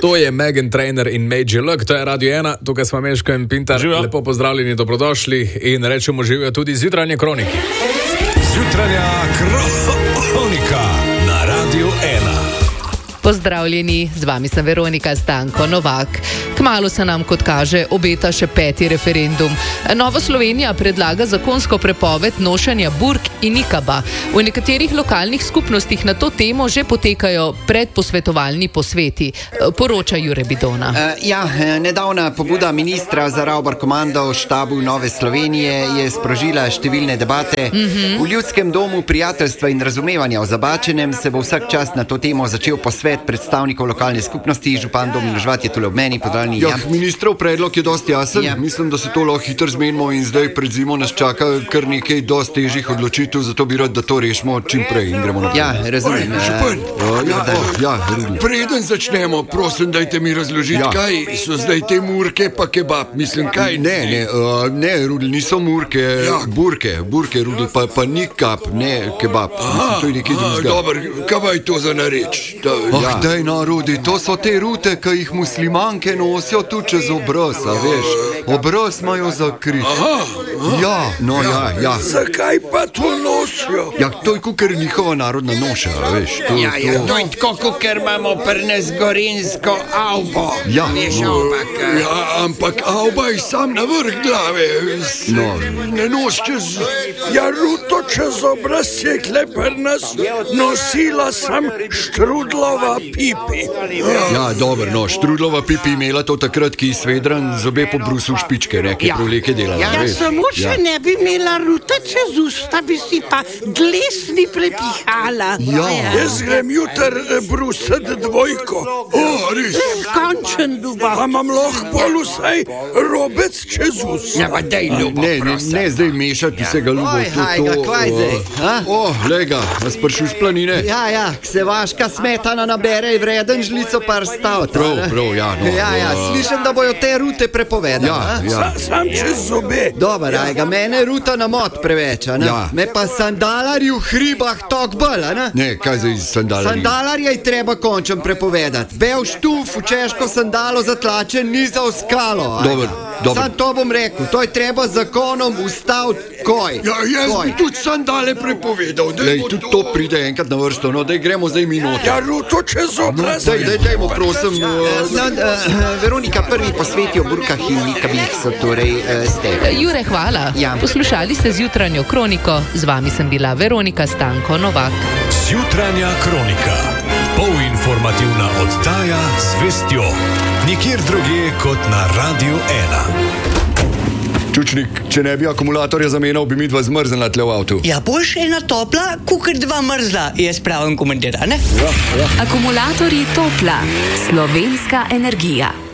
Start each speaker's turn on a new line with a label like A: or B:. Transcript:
A: To je Meghan Trainor in Major Luck, to je Radio 1, tukaj smo Meško in Pintar.
B: Živijo.
A: Lepo pozdravljeni, dobrodošli in rečemo živijo tudi zjutranje kroniki.
C: Zjutranja kronika na Radio 1.
D: Pozdravljeni, z vami sem Veronika Stanko Novak. Kmalu se nam, kot kaže, obeta še 5. referendum. Nova Slovenija predlaga zakonsko prepoved nošenja burk in nikaba. V nekaterih lokalnih skupnostih na to temo že potekajo predposvetovalni posveti. Poroča Jure Bidona.
E: Nedavna pobuda ministra za Ravbar komando v štabu Nove Slovenije je sprožila številne debate. V Ljudskem domu prijateljstva in razumevanja o Zabačenem se bo vsak čas na to temo začel posvet predstavnikov lokalne skupnosti. Župan Domin Žvat je tule ob meni, pozdravljeni.
F: Ministrov predlog je dosti jasen. Mislim, da se to lahko hitro zmenimo in zdaj pred zimo nas čaka kar nekaj dosti težjih odločitev, zato bi rad, da to rešimo čim prej in gremo naprej.
E: Razumem.
F: Preden začnemo, prosim, dajte mi razložiti, kaj so zdaj te murke pa kebab. Mislim, kaj? Ne, Rudel, niso murke, burke, Rudel, pa nikab, ne kebab. Mislim, to je nekaj drugega. Dobro, kaj je to za nareč? Daj no, Rudi, to so te rute, ki jih muslimanke nosijo tu čez obraz, veš. Obraz imajo zakrit.
G: Zakaj pa to nosijo?
F: To je kukor njihova narodna noša, veš.
E: To je tako, kukor imamo pri nas gorenjsko avbo.
F: Ampak avba je sam na vrh glave. Ne nos čez...
G: Ruto čez obraz je kle pri nas nosila sem Štrudlova pipi.
F: Dobro, Štrudlova pipi imela to takrat, ki iz Vedran zobe po brusu špičke, neke proleke delala.
H: Samo če ne bi imela ruta čez usta, bi si pa glesni prepihala.
G: Jaz grem jutar brusat dvojko.
F: Res?
H: Končen duba.
G: Pa imam lahko pol vsaj robec čez usta.
F: Ne, zdaj mešati se ga ljubo.
E: Kaj zdaj?
F: Lega, nas prišel z planine.
E: Ksevaška smetana nabere in vreden žlico par stavt.
F: Prav,
E: Slišim, da bojo te rute prepovedane.
G: Sam čez zobe.
E: Dobar, mene ruta na mod preveč, me pa sandalarji v hribah tok bolj,
F: Ne, kaj zdaj sandalarji?
E: Sandalarje je treba končem prepovedati. Bel štuf v češko sandalo zatlačen ni za oskalo.
F: Dobro.
E: Sam to bom rekel, to je treba zakonom ustaviti koj.
F: Jaz bi tudi sandale prepovedal. Tudi to pride enkrat na vrsto, daj gremo zdaj minuto.
G: Ruto čez obraz.
F: Dajmo, prosim.
E: Veronika, prvi posveti o burkah in nikabih so torej ste.
D: Jure, hvala. Poslušali ste zjutranjo kroniko, z vami sem bila Veronika Stanko Novak.
C: Zjutranja kronika. Polinformativna oddaja z vestjo. Nikjer drugje kot na Radio 1.
F: Čučnik, če ne bi akumulatorja zamenjal, bi midva zmrznila tle v avtu.
I: Boš ena topla, kukor dva mrzla, je spravim komentar, ne?
J: Akumulatorji Topla, slovenska energija.